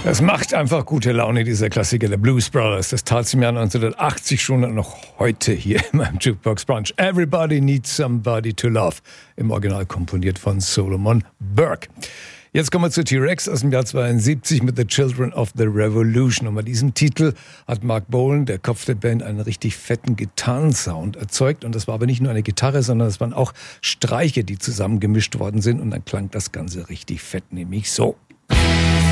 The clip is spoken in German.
Es macht einfach gute Laune, dieser Klassiker der Blues Brothers. Das tat sie im Jahr 1980 schon und noch heute hier in meinem Jukebox Brunch. Everybody Needs Somebody to Love. Im Original komponiert von Solomon Burke. Jetzt kommen wir zu T-Rex aus dem Jahr 72 mit The Children of the Revolution. Und bei diesem Titel hat Mark Bolan, der Kopf der Band, einen richtig fetten Gitarrensound erzeugt. Und das war aber nicht nur eine Gitarre, sondern es waren auch Streicher, die zusammengemischt worden sind. Und dann klang das Ganze richtig fett, nämlich so.